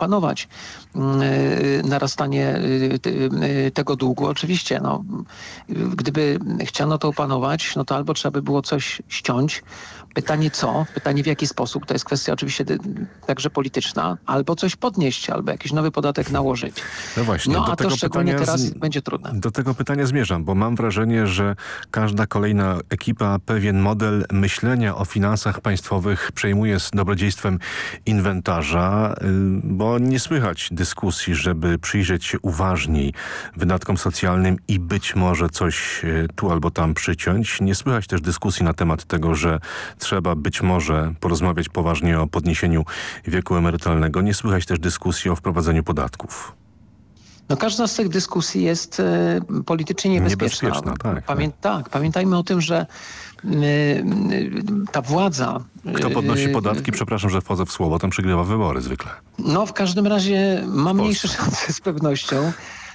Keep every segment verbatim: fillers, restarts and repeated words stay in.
opanować narastanie tego długu. Oczywiście, no, gdyby chciano to opanować, no to albo trzeba by było coś ściąć. Pytanie co? Pytanie w jaki sposób? To jest kwestia oczywiście także polityczna. Albo coś podnieść, albo jakiś nowy podatek nałożyć. No właśnie, no do a tego to szczególnie pytania teraz z... będzie trudne. Do tego pytania zmierzam, bo mam wrażenie, że każda kolejna ekipa pewien model myślenia o finansach państwowych przejmuje z dobrodziejstwem inwentarza, bo nie słychać dyskusji, żeby przyjrzeć się uważniej wydatkom socjalnym i być może coś tu albo tam przyciąć. Nie słychać też dyskusji na temat tego, że trzeba być może porozmawiać poważnie o podniesieniu wieku emerytalnego. Nie słychać też dyskusji o wprowadzeniu podatków. No każda z tych dyskusji jest e, politycznie niebezpieczna. niebezpieczna tak, Pamię tak. tak, pamiętajmy o tym, że e, ta władza... Kto podnosi podatki, przepraszam, że wchodzę w słowo, ten przegrywa wybory zwykle. No w każdym razie ma mniejsze szanse z pewnością.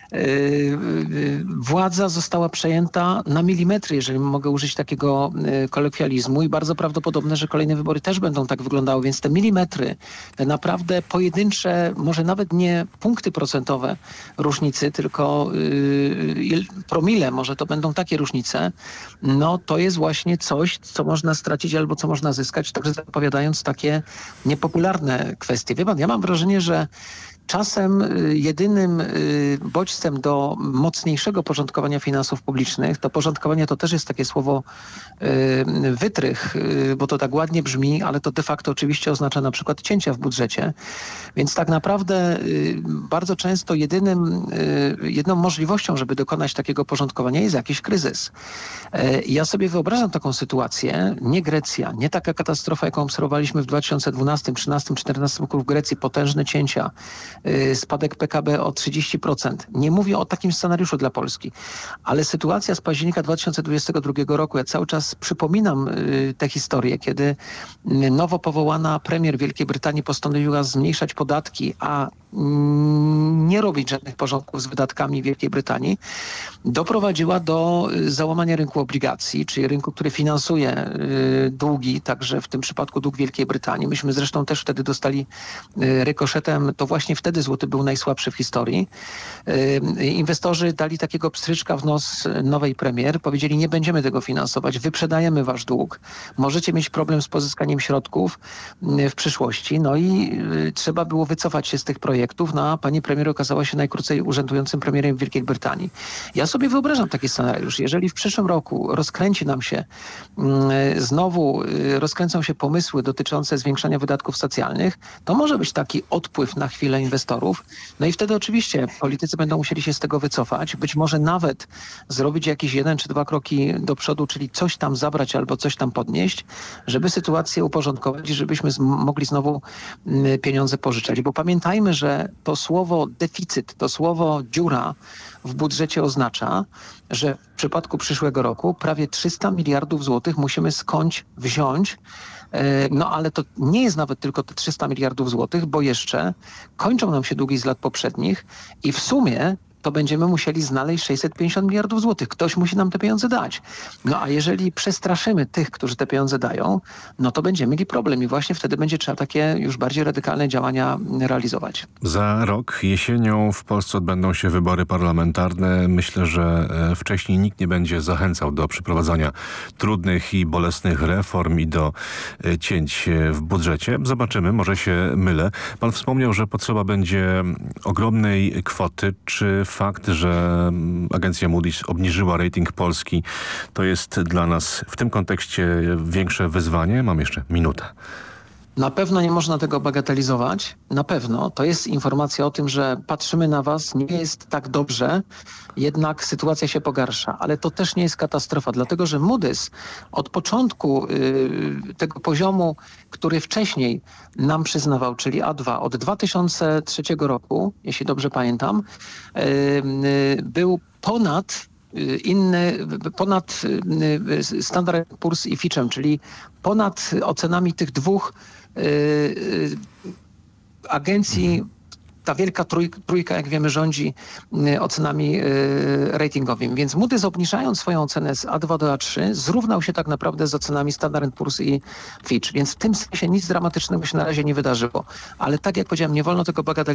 Władza została przejęta na milimetry, jeżeli mogę użyć takiego kolokwializmu i bardzo prawdopodobne, że kolejne wybory też będą tak wyglądały, więc te milimetry, te naprawdę pojedyncze, może nawet nie punkty procentowe różnicy, tylko promile, może to będą takie różnice, no to jest właśnie coś, co można stracić albo co można zyskać, także zapowiadając takie niepopularne kwestie. Wie pan, ja mam wrażenie, że czasem jedynym bodźcem do mocniejszego porządkowania finansów publicznych, to porządkowanie to też jest takie słowo wytrych, bo to tak ładnie brzmi, ale to de facto oczywiście oznacza na przykład cięcia w budżecie. Więc tak naprawdę bardzo często jedynym, jedną możliwością, żeby dokonać takiego porządkowania jest jakiś kryzys. Ja sobie wyobrażam taką sytuację, nie Grecja, nie taka katastrofa, jaką obserwowaliśmy w dwa tysiące dwunastym, trzynastym, czternastym roku w Grecji, potężne cięcia, spadek P K B o trzydzieści procent. Nie mówię o takim scenariuszu dla Polski, ale sytuacja z października dwa tysiące dwudziestego drugiego roku, ja cały czas przypominam tę historię, kiedy nowo powołana premier Wielkiej Brytanii postanowiła zmniejszać podatki, a nie robić żadnych porządków z wydatkami Wielkiej Brytanii, doprowadziła do załamania rynku obligacji, czyli rynku, który finansuje długi, także w tym przypadku dług Wielkiej Brytanii. Myśmy zresztą też wtedy dostali rykoszetem, to właśnie wtedy złoty był najsłabszy w historii. Inwestorzy dali takiego pstryczka w nos nowej premier, powiedzieli, nie będziemy tego finansować, wyprzedajemy wasz dług, możecie mieć problem z pozyskaniem środków w przyszłości, no i trzeba było wycofać się z tych projektów. No a pani premier okazała się najkrócej urzędującym premierem Wielkiej Brytanii. Ja sobie wyobrażam taki scenariusz. Jeżeli w przyszłym roku rozkręci nam się, znowu rozkręcą się pomysły dotyczące zwiększania wydatków socjalnych, to może być taki odpływ na chwilę inwestorów. No i wtedy oczywiście politycy będą musieli się z tego wycofać. Być może nawet zrobić jakieś jeden czy dwa kroki do przodu, czyli coś tam zabrać albo coś tam podnieść, żeby sytuację uporządkować i żebyśmy z- mogli znowu mm, pieniądze pożyczać. Bo pamiętajmy, że to słowo deficyt, to słowo dziura w budżecie oznacza, że w przypadku przyszłego roku prawie trzysta miliardów złotych musimy skądś wziąć. No ale to nie jest nawet tylko te trzysta miliardów złotych, bo jeszcze kończą nam się długi z lat poprzednich i w sumie to będziemy musieli znaleźć sześćset pięćdziesiąt miliardów złotych. Ktoś musi nam te pieniądze dać. No a jeżeli przestraszymy tych, którzy te pieniądze dają, no to będziemy mieli problem i właśnie wtedy będzie trzeba takie już bardziej radykalne działania realizować. Za rok jesienią w Polsce odbędą się wybory parlamentarne. Myślę, że wcześniej nikt nie będzie zachęcał do przeprowadzania trudnych i bolesnych reform i do cięć w budżecie. Zobaczymy, może się mylę. Pan wspomniał, że potrzeba będzie ogromnej kwoty. Czy fakt, że agencja Moody's obniżyła rating Polski, to jest dla nas w tym kontekście większe wyzwanie? Mam jeszcze minutę. Na pewno nie można tego bagatelizować. Na pewno. To jest informacja o tym, że patrzymy na was, nie jest tak dobrze, jednak sytuacja się pogarsza. Ale to też nie jest katastrofa, dlatego że Moody's od początku yy, tego poziomu, który wcześniej nam przyznawał, czyli A dwa, od dwa tysiące trzeciego roku, jeśli dobrze pamiętam, yy, yy, był ponad inny, ponad Standard and Poor's i Fitchem, czyli ponad ocenami tych dwóch y, y, agencji. Ta wielka trój, trójka, jak wiemy, rządzi y, ocenami y, ratingowymi. Więc Moody's, obniżając swoją ocenę z A dwa do A trzy, zrównał się tak naprawdę z ocenami Standard and Poor's i Fitch. Więc w tym sensie nic dramatycznego się na razie nie wydarzyło. Ale tak jak powiedziałem, nie wolno tego bagatelizować.